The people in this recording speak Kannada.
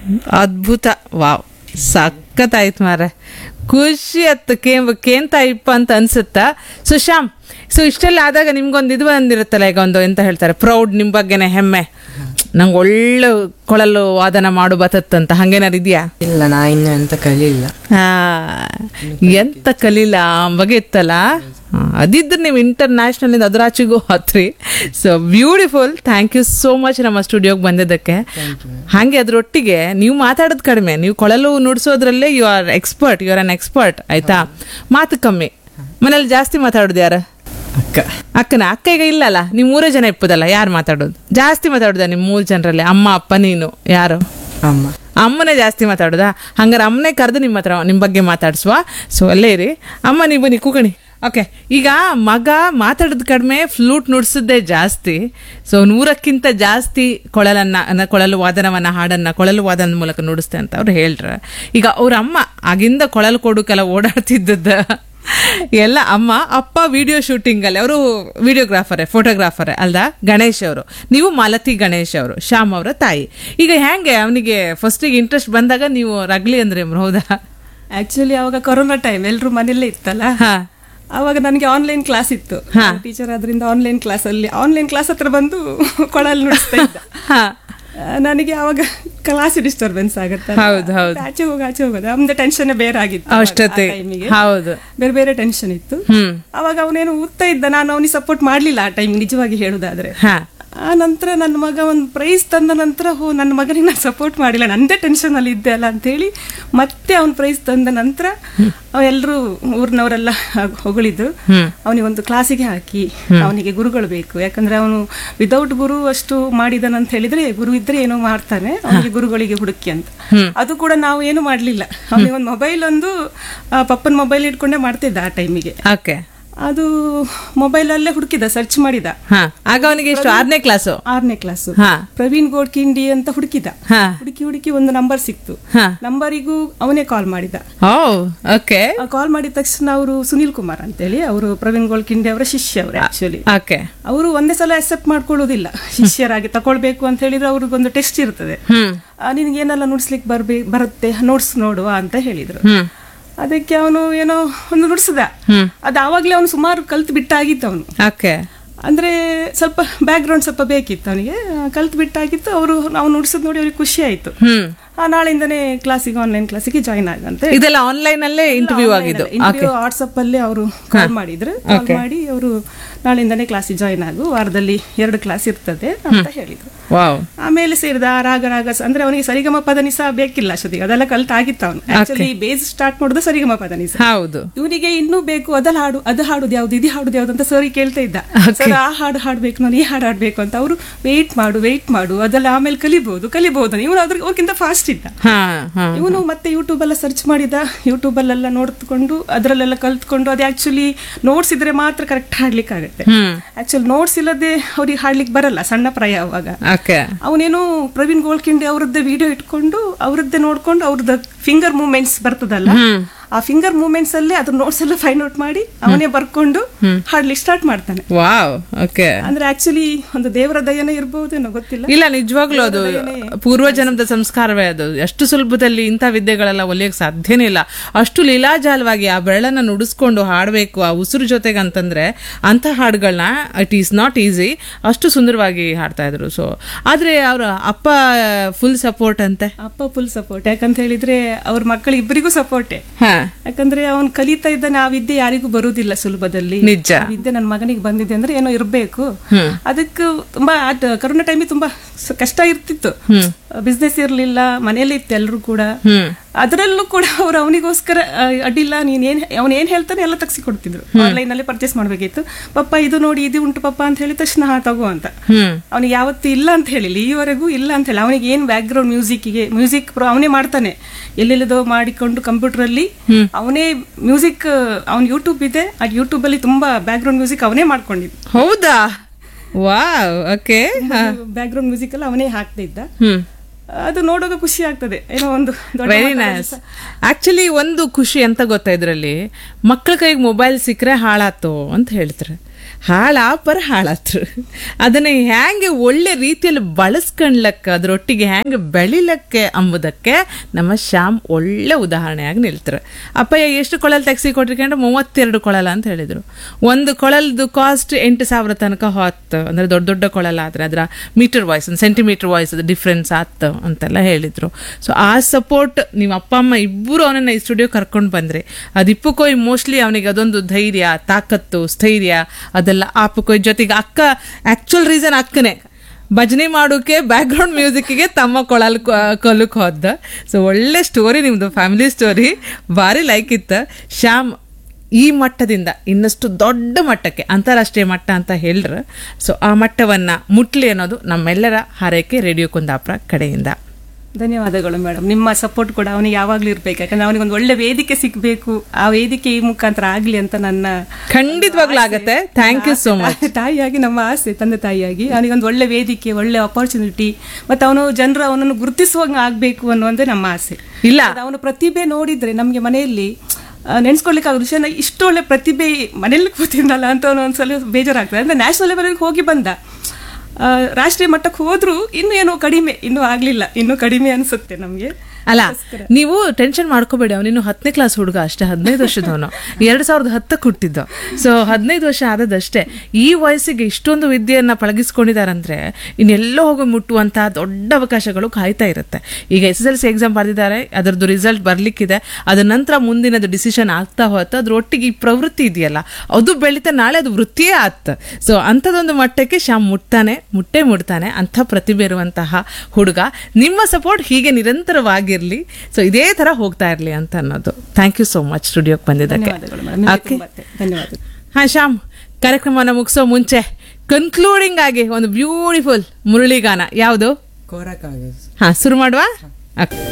ಅದ್ಭುತ. ವಾವ್, ಸಖತ್ತಾಯ್ತು ಮಾರೆ, ಖುಷಿ ಆಯ್ತು. ಕೇಂತ ಇಪ್ಪ ಅಂತ ಅನ್ಸುತ್ತಾ. ಸೊ ಶ್ಯಾಮ್, ಸೊ ಇಷ್ಟೆಲ್ಲ ಆದಾಗ ನಿಮ್ಗೊಂದು ಇದು ಬಂದಿರುತ್ತಲ್ಲ, ಈಗ ಒಂದು ಎಂತ ಹೇಳ್ತಾರೆ, ಪ್ರೌಡ್, ನಿಮ್ ಬಗ್ಗೆನೆ ಹೆಮ್ಮೆ, ನಂಗೆ ಒಳ್ಳೆ ಕೊಳಲು ವಾದನ ಮಾಡು ಬತ್ತಂತ, ಹಂಗೇನಾರು ಇದೆಯಾ? ಇಲ್ಲ, ನಾ ಇನ್ನು ಎಂತ ಕಲಿಲ್ಲ. ಎಂತ ಕಲೀಲ ಬಗ್ಗೆ ಇತ್ತಲ್ಲ, ಅದಿದ್ರೆ ನೀವು ಇಂಟರ್ನ್ಯಾಷನಲ್ ಇಂದ ಅದರಾಚಿಗೂ ಹತ್ರಿ. So beautiful, thank you so much ನಮ್ಮ ಸ್ಟುಡಿಯೋಗೆ ಬಂದಿದ್ದಕ್ಕೆ. ಹಾಗೆ ಅದ್ರೊಟ್ಟಿಗೆ ನೀವು ಮಾತಾಡೋದು ಕಡಿಮೆ, ನೀವು ಕೊಳಲು ನುಡ್ಸೋದ್ರಲ್ಲೇ you are expert, you are an expert, ಆಯ್ತಾ? ಮಾತು ಕಮ್ಮಿ. ಮನೇಲಿ ಜಾಸ್ತಿ ಮಾತಾಡೋದು ಯಾರು? ಅಕ್ಕನ. ಅಕ್ಕ ಈಗ ಇಲ್ಲಲ್ಲ, ನೀವು 3 ಜನ ಇಪ್ಪದಲ್ಲ, ಯಾರು ಮಾತಾಡೋದು ಜಾಸ್ತಿ? ಮಾತಾಡೋದ ನಿಮ್ಮ 3 ಜನರಲ್ಲಿ? ಅಮ್ಮ, ಅಪ್ಪ, ನೀನು, ಯಾರು? ಅಮ್ಮ. ಅಮ್ಮನೇ ಜಾಸ್ತಿ ಮಾತಾಡೋದಾ? ಹಂಗಾರೆ ಅಮ್ಮನೇ ಕರೆದು ನಿಮ್ಮ ಹತ್ರ ನಿಮ್ಮ ಬಗ್ಗೆ ಮಾತಾಡ್ಸುವ. ಸೊ ಅಲ್ಲೇ ಇರಿ. ಅಮ್ಮ, ನೀವು ಬನ್ನಿ ಕೂಕಣಿ. ಓಕೆ, ಈಗ ಮಗ ಮಾತಾಡೋದು ಕಡಿಮೆ, ಫ್ಲೂಟ್ ನುಡ್ಸೋದೇ ಜಾಸ್ತಿ. ಸೊ 100ಕ್ಕಿಂತ ಜಾಸ್ತಿ ಕೊಳಲು ವಾದನವನ್ನ, ಹಾಡನ್ನ ಕೊಳಲು ವಾದನದ ಮೂಲಕ ನುಡಿಸ್ತೆ ಅಂತ ಅವ್ರು ಹೇಳ್ರ. ಈಗ ಅವ್ರ ಅಮ್ಮ ಆಗಿಂದ ಕೊಳಲು ಕೊಡೋಕೆಲ್ಲ ಓಡಾಡ್ತಿದ್ದದ ಎಲ್ಲ ಅಮ್ಮ. ಅಪ್ಪ ವಿಡಿಯೋ ಶೂಟಿಂಗ್ ಅಲ್ಲಿ, ಅವರು ವಿಡಿಯೋಗ್ರಾಫರೇ, ಫೋಟೋಗ್ರಾಫರೇ ಅಲ್ದಾ? ಗಣೇಶ್ ಅವರು. ನೀವು ಮಾಲತಿ ಗಣೇಶ್ ಅವರು, ಶ್ಯಾಮ್ ಅವರ ತಾಯಿ. ಈಗ ಹೆಂಗೆ ಅವನಿಗೆ ಫಸ್ಟಿಗೆ ಇಂಟ್ರೆಸ್ಟ್ ಬಂದಾಗ ನೀವು ರಗ್ಲಿ ಅಂದ್ರೆ ಹೌದಾ? ಆಕ್ಚುಲಿ ಅವಾಗ ಕೊರೋನಾ ಟೈಮ್, ಎಲ್ರು ಮನೆಯಲ್ಲೇ ಇತ್ತಲ್ಲ, ಅವಾಗ ನನಗೆ ಆನ್ಲೈನ್ ಕ್ಲಾಸ್ ಇತ್ತು. ಟೀಚರ್ ಆದ್ರಿಂದ ಆನ್ಲೈನ್ ಕ್ಲಾಸ್ ಹತ್ರ ಬಂದು ಕೊಳಲು ನುಡಿಸ್ತಾ ಇದ್ದ. ನನಗೆ ಅವಾಗ ಕ್ಲಾಸ್ ಡಿಸ್ಟರ್ಬೆನ್ಸ್ ಆಗುತ್ತೆ, ಆಚೆ ಹೋಗೋದು ನಮ್ದು ಟೆನ್ಷನ್ ಬೇರೆ ಆಗಿತ್ತು. ಹೌದು, ಬೇರೆ ಬೇರೆ ಟೆನ್ಷನ್ ಇತ್ತು. ಅವಾಗ ಅವನೇನು ಓದ್ತಾ ಇದ್ದ, ನಾನು ಅವನಿಗೆ ಸಪೋರ್ಟ್ ಮಾಡ್ಲಿಲ್ಲ ಆ ಟೈಮ್, ನಿಜವಾಗಿ ಹೇಳುದಾದ್ರೆ. ಆ ನಂತರ ನನ್ನ ಮಗ ಒಂದು ಪ್ರೈಸ್ ತಂದ ನಂತರ, ನನ್ನ ಮಗನಿಗೆ ನಾನು ಸಪೋರ್ಟ್ ಮಾಡಿಲ್ಲ, ನಂದೇ ಟೆನ್ಷನ್ ಅಲ್ಲಿ ಇದ್ದೆ ಅಲ್ಲ ಅಂತೇಳಿ ಮತ್ತೆ ಅವ್ನು ಪ್ರೈಸ್ ತಂದ ನಂತರ ಎಲ್ಲರೂ ಊರಿನವರೆಲ್ಲ ಹೊಗಳಿದ್ರು. ಅವನಿಗೆ ಒಂದು ಕ್ಲಾಸಿಗೆ ಹಾಕಿ, ಅವನಿಗೆ ಗುರುಗಳು ಬೇಕು, ಯಾಕಂದ್ರೆ ಅವನು ವಿದೌಟ್ ಗುರು ಅಷ್ಟು ಮಾಡಿದನಂತ ಹೇಳಿದ್ರೆ, ಗುರು ಇದ್ರೆ ಏನೋ ಮಾಡ್ತಾನೆ, ಅವನಿಗೆ ಗುರುಗಳಿಗೆ ಹುಡುಕಿ ಅಂತ. ಅದು ಕೂಡ ನಾವು ಏನು ಮಾಡ್ಲಿಲ್ಲ. ಅವನಿಗೆ ಒಂದು ಮೊಬೈಲ್, ಒಂದು ಪಪ್ಪನ ಮೊಬೈಲ್ ಇಟ್ಕೊಂಡೇ ಮಾಡ್ತಿದ್ದ ಆ ಟೈಮಿಗೆ. ಅದು ಮೊಬೈಲ್ ಅಲ್ಲೇ ಹುಡುಕಿದ, ಸರ್ಚ್ ಮಾಡಿದ. ಆಗ ಅವನಿಗೆ ಎಷ್ಟು? 6ನೇ ಕ್ಲಾಸು. ಪ್ರವೀಣ್ ಗೋಡ್ಕಿಂಡಿ ಅಂತ ಹುಡುಕಿದ. ಹುಡುಕಿ ಒಂದು ನಂಬರ್ ಸಿಕ್ತು. ನಂಬರಿಗೂ ಅವನೇ ಕಾಲ್ ಮಾಡಿದ. ಕಾಲ್ ಮಾಡಿದ ತಕ್ಷಣ ಅವರು ಸುನೀಲ್ ಕುಮಾರ್ ಅಂತೇಳಿ, ಅವರು ಪ್ರವೀಣ್ ಗೋಡ್ಕಿಂಡಿ ಅವರ ಶಿಷ್ಯ. ಅವರು ಆಕ್ಚುಲಿ ಅವರು ಒಂದೇ ಸಲ ಅಕ್ಸೆಪ್ಟ್ ಮಾಡ್ಕೊಳ್ಳೋದಿಲ್ಲ, ಶಿಷ್ಯರಾಗಿ ತಕೊಳ್ಬೇಕು ಅಂತ ಹೇಳಿದ್ರೆ ಅವ್ರಿಗೊಂದು ಟೆಸ್ಟ್ ಇರ್ತದೆ. ನಿನ್ಗೆ ಏನೆಲ್ಲ ನುಡ್ಸ್ಲಿಕ್ಕೆ ಬರುತ್ತೆ, ನೋಡುವ ಅಂತ ಹೇಳಿದ್ರು. ಅದಕ್ಕೆ ಅವನು ಏನೋ ಒಂದು ನುಡ್ಸದ. ಅದು ಆವಾಗ್ಲೇ ಅವನು ಸುಮಾರು ಕಲ್ತು ಬಿಟ್ಟಾಗಿತ್ತು. ಅವನು ಅಂದ್ರೆ ಸ್ವಲ್ಪ ಬ್ಯಾಕ್ ಗ್ರೌಂಡ್ ಸ್ವಲ್ಪ ಬೇಕಿತ್ತು ಅವನಿಗೆ, ಕಲ್ತು ಬಿಟ್ಟಾಗಿತ್ತು. ನಾವು ನುಡ್ಸದ್ ನೋಡಿ ಅವ್ರಿಗೆ ಖುಷಿ ಆಯ್ತು. ನಾಳೆಯಿಂದನೇ ಕ್ಲಾಸಿಗೆ, ಆನ್ಲೈನ್ ಕ್ಲಾಸಿಗೆ ಜಾಯಿನ್ ಆಗಂತೆ. ಇದೆಲ್ಲ ಆನ್ಲೈನ್ ಅಲ್ಲೇ ಇಂಟರ್ವ್ಯೂ ಆಗಿದ್ದು. ವಾಟ್ಸಪ್ ಅಲ್ಲೇ ಅವರು ಕಾಲ್ ಮಾಡಿದ್ರು. ಕಾಲ್ ಮಾಡಿ ಅವರು ನಾಳೆಯಿಂದನೇ ಕ್ಲಾಸಿಗೆ ಜಾಯಿನ್ ಆಗು, ವಾರದಲ್ಲಿ 2 ಕ್ಲಾಸ್ ಇರ್ತದೆ ಅಂತ ಹೇಳಿದ್ರು. ಆಮೇಲೆ ಸೇರಿದ ರಾಗ ಅಂದ್ರೆ ಅವನಿಗೆ ಸರಿಗಮ ಪದನಿಸ ಬೇಕಿಲ್ಲ ಅಷ್ಟೊತ್ತಿಗೆ, ಅದೆಲ್ಲ ಕಲ್ತಾಗಿತ್ತು. ಅವನು ಆಕ್ಚುಲಿ ಬೇಸ್ ಸ್ಟಾರ್ಟ್ ಮಾಡುದು ಸರಿಗಮ ಪದನಿಸ. ಇವನಿಗೆ ಇನ್ನೂ ಬೇಕು, ಅದು ಹಾಡುದು ಯಾವ್ದು, ಇದು ಹಾಡುದು ಯಾವ್ದು ಅಂತ ಸರಿ ಕೇಳ್ತಾ ಇದ್ದ. ಸರ್ ಆ ಹಾಡು ಹಾಡ್ಬೇಕು, ನಾನು ಈ ಹಾಡು ಹಾಡ್ಬೇಕು ಅಂತ. ಅವರು ವೇಟ್ ಮಾಡು, ಅದೆಲ್ಲ ಆಮೇಲೆ ಕಲಿಬಹುದು. ಇವನು ಅವ್ರಿಗಿಂತ ಫಾಸ್ಟ್ ಇದ್ದ. ಇವನು ಮತ್ತೆ ಯೂಟ್ಯೂಬ್ ಎಲ್ಲ ಸರ್ಚ್ ಮಾಡಿದ, ಯೂಟ್ಯೂಬ್ ಅಲ್ಲೆಲ್ಲ ನೋಡ್ಕೊಂಡು ಅದರಲ್ಲೆಲ್ಲ ಕಲ್ತ್ಕೊಂಡು. ಅದು ಆಕ್ಚುಲಿ ನೋಟ್ಸ್ ಇದ್ರೆ ಮಾತ್ರ ಕರೆಕ್ಟ್ ಹಾಡ್ಲಿಕ್ಕೆ ಆಗುತ್ತೆ. ಆಕ್ಚುಲಿ ನೋಟ್ಸ್ ಇಲ್ಲದೆ ಅವ್ರಿಗೆ ಹಾಡ್ಲಿಕ್ಕೆ ಬರಲ್ಲ, ಸಣ್ಣ ಪ್ರಾಯ ಅವಾಗ. ಅವನೇನು ಪ್ರವೀಣ್ ಗೋಳ್ಕಿಂಡಿ ಅವರದ್ದೇ ವಿಡಿಯೋ ಇಟ್ಕೊಂಡು, ಅವರದ್ದೇ ನೋಡ್ಕೊಂಡು, ಅವ್ರದ್ದು ಫಿಂಗರ್ ಮೂವ್ಮೆಂಟ್ಸ್ ಬರ್ತದಲ್ಲ, ಆ ಫಿಂಗರ್ ಮೂವ್ಮೆಂಟ್ಸ್ ಅಲ್ಲೇ ಅದ್ರ ನೋಟ್ಸ್ ಎಲ್ಲ ಫೈಂಡ್ ಔಟ್ ಮಾಡಿ ಅವನೇ ಬರ್ಕೊಂಡು ಹಾಡ್ಲಿಕ್ಕೆ ಸ್ಟಾರ್ಟ್ ಮಾಡ್ತಾನೆ. ಅಂದ್ರೆ ಆಕ್ಚುಲಿ ಒಂದು ದೇವರ ದಯನೇ ಇರ್ಬಹುದೇನೋ ಗೊತ್ತಿಲ್ಲ. ಇಲ್ಲ, ನಿಜವಾಗ್ಲೂ ಅದು ಪೂರ್ವ ಜನ್ಮದ ಸಂಸ್ಕಾರವೇ. ಅದು ಎಷ್ಟು ಸುಲಭದಲ್ಲಿ ಇಂಥ ವಿದ್ಯೆಗಳೆಲ್ಲ ಒಲಿಯಕ್ ಸಾಧ್ಯನೇ ಇಲ್ಲ. ಅಷ್ಟು ಲೀಲಾಜಾಲವಾಗಿ ಆ ಬೆರಳನ್ನ ನುಡಿಸ್ಕೊಂಡು ಹಾಡ್ಬೇಕು ಆ ಉಸಿರು ಜೊತೆಗೆ ಅಂತಂದ್ರೆ, ಅಂತ ಹಾಡುಗಳನ್ನ ಇಟ್ ಈಸ್ ನಾಟ್ ಈಸಿ. ಅಷ್ಟು ಸುಂದರವಾಗಿ ಹಾಡ್ತಾ ಇದ್ರು. ಸೊ ಆದ್ರೆ ಅವ್ರ ಅಪ್ಪ ಫುಲ್ ಸಪೋರ್ಟ್ ಅಂತೆ. ಅಪ್ಪ ಫುಲ್ ಸಪೋರ್ಟ್, ಯಾಕಂತ ಹೇಳಿದ್ರೆ ಅವ್ರ ಮಕ್ಕಳು ಇಬ್ಬರಿಗೂ ಸಪೋರ್ಟೇ. ಯಾಕಂದ್ರೆ ಅವ್ನು ಕಲಿತಾ ಇದ್ದಾನೆ, ಆ ವಿದ್ಯೆ ಯಾರಿಗೂ ಬರುವುದಿಲ್ಲ ಸುಲಭದಲ್ಲಿ. ನಿಜ, ವಿದ್ಯೆ ನನ್ನ ಮಗನಿಗೆ ಬಂದಿದೆ ಅಂದ್ರೆ ಏನೋ ಇರ್ಬೇಕು. ಅದಕ್ಕೆ ತುಂಬಾ ಕರೋನಾ ಟೈಮಿಗೆ ತುಂಬಾ ಕಷ್ಟ ಇರ್ತಿತ್ತು. ಬಿಸ್ನೆಸ್ ಇರ್ಲಿಲ್ಲ, ಮನೆಯಲ್ಲೇ ಇತ್ತು ಎಲ್ರು ಕೂಡ. ಅದರಲ್ಲೂ ಕೂಡ ಅವ್ರು ಅವನಿಗೋಸ್ಕರ ಅಡ್ಡಿಲ್ಲ, ಅವನ್ ಏನ್ ಹೇಳ್ತಾನೆ ಎಲ್ಲ ತಗ್ಸಿ ಕೊಡ್ತಿದ್ರು. ಆನ್ಲೈನ್ ನಲ್ಲಿ ಪರ್ಚೇಸ್ ಮಾಡ್ಬೇಕಿತ್ತು. ಪಪ್ಪ ಇದು ನೋಡಿ, ಇದು ಉಂಟು ಪಪ್ಪ ಅಂತ ಹೇಳಿ ತಕ್ಷಣ ತಗೋ ಅಂತ. ಅವನಿಗೆ ಯಾವತ್ತು ಇಲ್ಲ ಅಂತ ಹೇಳಿಲ್ಲ, ಈವರೆಗೂ ಇಲ್ಲ ಅಂತ ಹೇಳಿ. ಅವನಿಗೆ ಏನ್ ಬ್ಯಾಕ್ ಗ್ರೌಂಡ್ ಮ್ಯೂಸಿಕ್ ಅವನೇ ಮಾಡ್ತಾನೆ. ಎಲ್ಲೆಲ್ಲದೋ ಮಾಡಿಕೊಂಡು ಕಂಪ್ಯೂಟರ್ ಅಲ್ಲಿ ಅವನೇ ಮ್ಯೂಸಿಕ್, ಅವ್ನ ಯೂಟ್ಯೂಬ್ ಇದೆ, ಆ ಯೂಟ್ಯೂಬ್ ಅಲ್ಲಿ ತುಂಬಾ ಬ್ಯಾಕ್ ಗ್ರೌಂಡ್ ಮ್ಯೂಸಿಕ್ ಅವನೇ ಮಾಡ್ಕೊಂಡಿದ್ದ. ಹೌದಾ? Wow, okay. Back ground music ಎಲ್ಲ ಅವನೇ ಹಾಕ್ತಾ ಇದ್ದ. ಅದು ನೋಡೋಕೆ ಖುಷಿ ಆಗ್ತದೆ, ಏನೋ ಒಂದು ವೆರಿ ನೈಸ್. ಆಕ್ಚುಲಿ ಒಂದು ಖುಷಿ ಅಂತ ಗೊತ್ತಾ ಇದ್ರಲ್ಲಿ, ಮಕ್ಕಳ ಕೈಗೆ ಮೊಬೈಲ್ ಸಿಕ್ಕರೆ ಹಾಳಾತು ಅಂತ ಹೇಳ್ತಾರೆ. ಹಾಳಾತ್ರು ಅದನ್ನ ಹ್ಯಾಂಗೆ ಒಳ್ಳೆ ರೀತಿಯಲ್ಲಿ ಬಳಸ್ಕೊಂಡ್ಲಕ್ಕ ಅದ್ರೊಟ್ಟಿಗೆ ಹ್ಯಾಂಗೆ ಬೆಳಿಲಕ್ಕೆ ಅಂಬುದಕ್ಕೆ ನಮ್ಮ ಶ್ಯಾಮ್ ಒಳ್ಳೆ ಉದಾಹರಣೆಯಾಗಿ ನಿಲ್ತಾರೆ. ಅಪ್ಪಯ್ಯ ಎಷ್ಟು ಕೊಳಲ್ ತೆಗ್ಸಿ ಕೊಟ್ಟಿರ್ಕೊಂಡ್ರೆ 32 ಕೊಳಲ ಅಂತ ಹೇಳಿದ್ರು. ಒಂದು ಕೊಳಲ್ದು ಕಾಸ್ಟ್ 8,000 ತನಕ ಹೊತ್ತು, ಅಂದ್ರೆ ದೊಡ್ಡ ದೊಡ್ಡ ಕೊಳಲ ಆದ್ರೆ ಅದರ metre voice centimetre voice difference ಆತ್ ಅಂತೆಲ್ಲ ಹೇಳಿದ್ರು. ಸೊ ಆ ಸಪೋರ್ಟ್ ನೀವು ಅಪ್ಪ ಅಮ್ಮ ಇಬ್ಬರು ಅವನನ್ನ ಈ ಸ್ಟುಡಿಯೋ ಕರ್ಕೊಂಡು ಬಂದ್ರಿ. ಅದಿಪ್ಪಕ್ಕೋಯ್ ಮೋಸ್ಟ್ಲಿ ಅವನಿಗೆ ಅದೊಂದು ಧೈರ್ಯ, ತಾಕತ್ತು, ಸ್ಥೈರ್ಯ ಅದೆಲ್ಲ ಆಪಕ್ಕೋಯ್. ಜೊತೆಗೆ ಅಕ್ಕ ಆಕ್ಚುಲ್ ರೀಸನ್ ಅಕ್ಕನೇ ಭಜನೆ ಮಾಡೋಕೆ ಬ್ಯಾಕ್ ಗ್ರೌಂಡ್ ಮ್ಯೂಸಿಕ್ಗೆ ತಮ್ಮ ಕೊಲಕ್ಕೆ ಹೋದ. ಸೊ ಒಳ್ಳೆ ಸ್ಟೋರಿ ನಿಮ್ದು, ಫ್ಯಾಮಿಲಿ ಸ್ಟೋರಿ ಭಾರಿ ಲೈಕ್ ಇತ್ತು. ಶ್ಯಾಮ್ ಈ ಮಟ್ಟದಿಂದ ಇನ್ನಷ್ಟು ದೊಡ್ಡ ಮಟ್ಟಕ್ಕೆ, ಅಂತಾರಾಷ್ಟ್ರೀಯ ಮಟ್ಟ ಅಂತ ಹೇಳ್ರ, ಸೊ ಆ ಮಟ್ಟವನ್ನ ಮುಟ್ಲಿ ಅನ್ನೋದು ನಮ್ಮೆಲ್ಲರ ಹಾರೈಕೆ ರೇಡಿಯೋ ಕುಂದಾಪುರ ಕಡೆಯಿಂದ. ಧನ್ಯವಾದಗಳು ಮೇಡಮ್. ನಿಮ್ಮ ಸಪೋರ್ಟ್ ಕೂಡ ಅವನಿಗೆ ಯಾವಾಗ್ಲೂ ಇರ್ಬೇಕು, ಯಾಕಂದ್ರೆ ಅವನಿಗೆ ಒಂದು ಒಳ್ಳೆ ವೇದಿಕೆ ಸಿಗ್ಬೇಕು, ಆ ವೇದಿಕೆ ಈ ಮುಖಾಂತರ ಆಗ್ಲಿ ಅಂತ ನನ್ನ ಖಂಡಿತವಾಗ್ಲೂ ಆಗತ್ತೆ. Thank you so much. ತಾಯಿಯಾಗಿ ನಮ್ಮ ಆಸೆ, ತಂದೆ ತಾಯಿಯಾಗಿ ಅವನಿಗೆ ಒಂದು ಒಳ್ಳೆ ವೇದಿಕೆ, ಒಳ್ಳೆ ಅಪರ್ಚುನಿಟಿ, ಮತ್ತೆ ಅವನು ಜನರು ಅವನನ್ನು ಗುರುತಿಸುವಂಗೆ ಆಗ್ಬೇಕು ಅನ್ನೋದೇ ನಮ್ಮ ಆಸೆ. ಇಲ್ಲ, ಅವನು ಪ್ರತಿಭೆ ನೋಡಿದ್ರೆ ನಮ್ಗೆ ಮನೆಯಲ್ಲಿ ನೆನ್ಸ್ಕೊಳ್ಲಿಕ್ಕೆ ಆಗೋ ವಿಷಯ, ಇಷ್ಟು ಒಳ್ಳೆ ಪ್ರತಿಭೆ ಮನೇಲಿ ಕೂತಿದ್ನಲ್ಲ ಅಂತ ಒಂದ್ಸಲ ಬೇಜಾರಾಗ್ತದೆ. ಅಂದ್ರೆ ನ್ಯಾಷನಲ್ ಲೆವೆಲ್ಗೆ ಹೋಗಿ ಬಂದ, ರಾಷ್ಟ್ರೀಯ ಮಟ್ಟಕ್ಕೆ ಹೋದ್ರು ಇನ್ನೂ ಏನೋ ಕಡಿಮೆ, ಇನ್ನೂ ಆಗ್ಲಿಲ್ಲ, ಇನ್ನೂ ಕಡಿಮೆ ಅನ್ಸುತ್ತೆ ನಮ್ಗೆ. ಅಲ್ಲ, ನೀವು ಟೆನ್ಷನ್ ಮಾಡ್ಕೋಬೇಡಿ. ಅವನಿನ್ನು 10ನೇ ಕ್ಲಾಸ್ ಹುಡುಗ ಅಷ್ಟೇ, 15 ವರ್ಷದವನು, 2010 ಹುಟ್ಟಿದ್ದ. ಸೊ 15 ವರ್ಷ ಆದದಷ್ಟೇ. ಈ ವಯಸ್ಸಿಗೆ ಇಷ್ಟೊಂದು ವಿದ್ಯೆಯನ್ನ ಪಳಗಿಸ್ಕೊಂಡಿದಾರಂದ್ರೆ ಇನ್ನೆಲ್ಲೋ ಹೋಗಿ ಮುಟ್ಟುವಂತಹ ದೊಡ್ಡ ಅವಕಾಶಗಳು ಕಾಯ್ತಾ ಇರುತ್ತೆ. ಈಗ SSLC ಎಕ್ಸಾಮ್ ಬರೆದಿದ್ದಾರೆ, ಅದರದ್ದು ರಿಸಲ್ಟ್ ಬರ್ಲಿಕ್ಕಿದೆ. ಅದ ನಂತರ ಮುಂದಿನದು ಡಿಸಿಷನ್ ಆಗ್ತಾ ಹೋಗುತ್ತೆ. ಅದ್ರೊಟ್ಟಿಗೆ ಈ ಪ್ರವೃತ್ತಿ ಇದೆಯಲ್ಲ ಅದು ಬೆಳೀತಾ ನಾಳೆ ಅದು ವೃತ್ತಿಯೇ ಆತ. ಸೊ ಅಂಥದ್ದೊಂದು ಮಟ್ಟಕ್ಕೆ ಶ್ಯಾಮ್ ಮುಟ್ತಾನೆ. ಅಂಥ ಪ್ರತಿಭೆ ಇರುವಂತಹ ಹುಡುಗ. ನಿಮ್ಮ ಸಪೋರ್ಟ್ ಹೀಗೆ ನಿರಂತರವಾಗಿರ್ಲಿ, ಸೊ ಇದೇ ತರ ಹೋಗ್ತಾ ಇರ್ಲಿ ಅಂತ ಅನ್ನೋದು. ಥ್ಯಾಂಕ್ ಯು ಸೋ ಮಚ್ ಸ್ಟುಡಿಯೋಗೆ ಬಂದಿದ್ದಕ್ಕೆ. ಧನ್ಯವಾದ. ಹಾ ಶ್ಯಾಮ್, ಕಾರ್ಯಕ್ರಮನ ಮುಗಿಸೋ ಮುಂಚೆ ಕನ್ಕ್ಲೂಡಿಂಗ್ ಆಗಿ ಒಂದು ಬ್ಯೂಟಿಫುಲ್ ಮುರಳಿಗಾನ ಯಾವುದು? ಕೋರಕ್ಕಾಗ. ಹಾ, ಶುರು ಮಾಡುವ. ಓಕೆ.